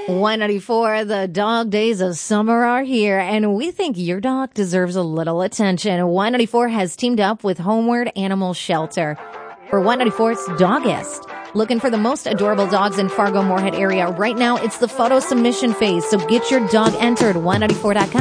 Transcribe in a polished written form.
194, the dog days of summer are here, and we think your dog deserves a little attention. 194 has teamed up with Homeward Animal Shelter for 194's Dogist. Looking for the most adorable dogs in Fargo-Moorhead area. Right now, it's the photo submission phase, so get your dog entered, 194.com.